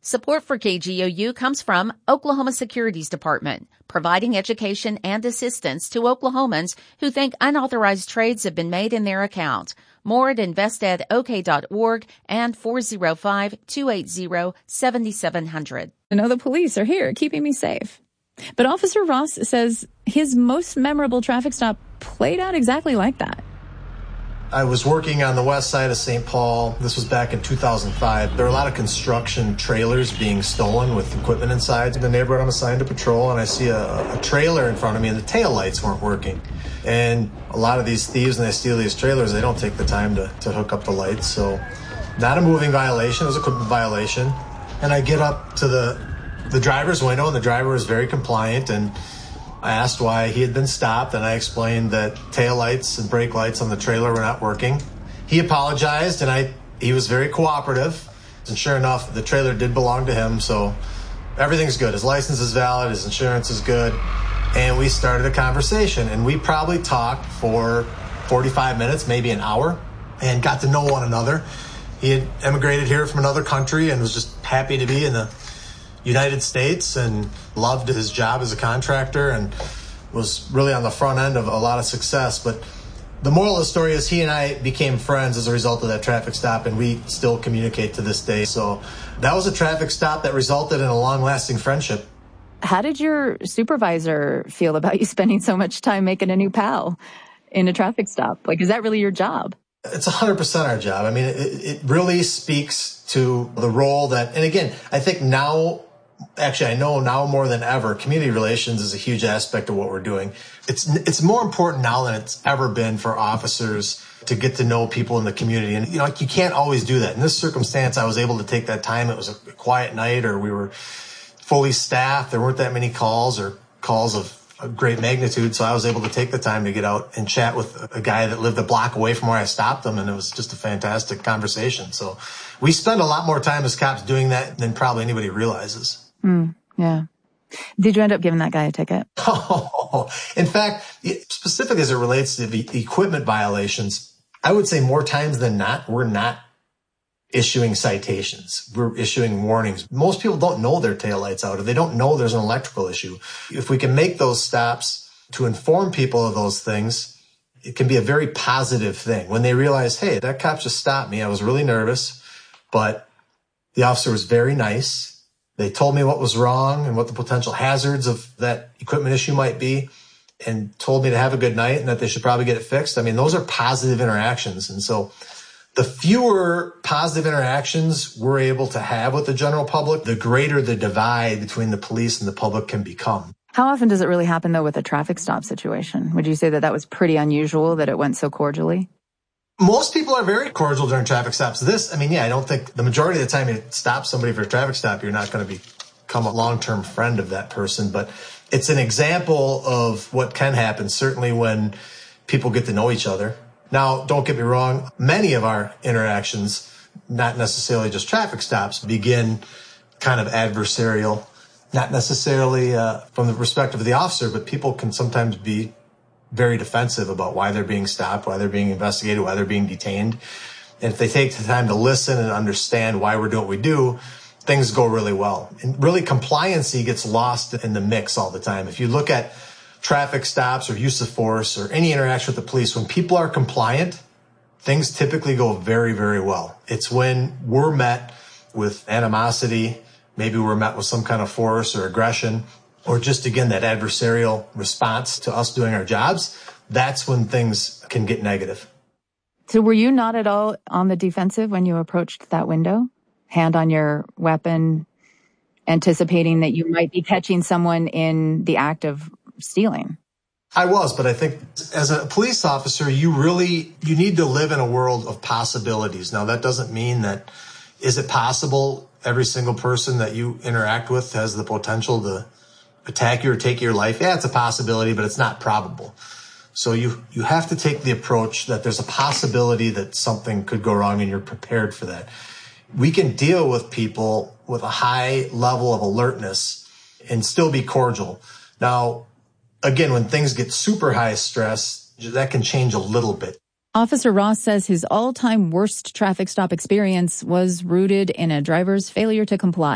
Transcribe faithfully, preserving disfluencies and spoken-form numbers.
Support for K G O U comes from Oklahoma Securities Department, providing education and assistance to Oklahomans who think unauthorized trades have been made in their account. More at invest ed o k dot org and four oh five, two eight zero, seven seven zero zero. I know the police are here keeping me safe. But Officer Ross says his most memorable traffic stop played out exactly like that. I was working on the west side of Saint Paul. This was back in two thousand five. There were a lot of construction trailers being stolen with equipment inside. In the neighborhood, I'm assigned to patrol, and I see a, a trailer in front of me, and the taillights weren't working. And a lot of these thieves, when they steal these trailers, they don't take the time to, to hook up the lights. So not a moving violation, it was an equipment violation. And I get up to the, the driver's window, and the driver was very compliant, and I asked why he had been stopped, and I explained that tail lights and brake lights on the trailer were not working. He apologized, and I he was very cooperative. And sure enough, the trailer did belong to him, so everything's good. His license is valid, his insurance is good, and we started a conversation. And we probably talked for forty-five minutes, maybe an hour, and got to know one another. He had emigrated here from another country and was just happy to be in the United States and loved his job as a contractor and was really on the front end of a lot of success. But the moral of the story is he and I became friends as a result of that traffic stop, and we still communicate to this day. So that was a traffic stop that resulted in a long-lasting friendship. How did your supervisor feel about you spending so much time making a new pal in a traffic stop? Like, is that really your job? It's one hundred percent our job. I mean, it, it really speaks to the role that, and again, I think now, actually, I know now more than ever, community relations is a huge aspect of what we're doing. It's it's more important now than it's ever been for officers to get to know people in the community. And, you know, like, you can't always do that. In this circumstance, I was able to take that time. It was a quiet night, or we were fully staffed. There weren't that many calls or calls of a great magnitude. So I was able to take the time to get out and chat with a guy that lived a block away from where I stopped him. And it was just a fantastic conversation. So we spend a lot more time as cops doing that than probably anybody realizes. Mm, yeah. Did you end up giving that guy a ticket? Oh, in fact, specific as it relates to the equipment violations, I would say more times than not, we're not issuing citations. We're issuing warnings. Most people don't know their taillight's out, or they don't know there's an electrical issue. If we can make those stops to inform people of those things, it can be a very positive thing. When they realize, hey, that cop just stopped me. I was really nervous, but the officer was very nice. They told me what was wrong and what the potential hazards of that equipment issue might be, and told me to have a good night and that they should probably get it fixed. I mean, those are positive interactions. And so the fewer positive interactions we're able to have with the general public, the greater the divide between the police and the public can become. How often does it really happen, though, with a traffic stop situation? Would you say that that was pretty unusual, that it went so cordially? Most people are very cordial during traffic stops. This, I mean, yeah, I don't think the majority of the time you stop somebody for a traffic stop, you're not going to become a long-term friend of that person. But it's an example of what can happen, certainly when people get to know each other. Now, don't get me wrong, many of our interactions, not necessarily just traffic stops, begin kind of adversarial, not necessarily uh, from the perspective of the officer, but people can sometimes be very defensive about why they're being stopped, why they're being investigated, why they're being detained. And if they take the time to listen and understand why we're doing what we do, things go really well. And really, compliancy gets lost in the mix all the time. If you look at traffic stops or use of force or any interaction with the police, when people are compliant, things typically go very, very well. It's when we're met with animosity, maybe we're met with some kind of force or aggression, or just, again, that adversarial response to us doing our jobs, that's when things can get negative. So were you not at all on the defensive when you approached that window? Hand on your weapon, anticipating that you might be catching someone in the act of stealing? I was, but I think as a police officer, you really, you need to live in a world of possibilities. Now, that doesn't mean that, is it possible every single person that you interact with has the potential to attack you or take your life? Yeah, it's a possibility, but it's not probable. So you, you have to take the approach that there's a possibility that something could go wrong and you're prepared for that. We can deal with people with a high level of alertness and still be cordial. Now, again, when things get super high stress, that can change a little bit. Officer Ross says his all-time worst traffic stop experience was rooted in a driver's failure to comply.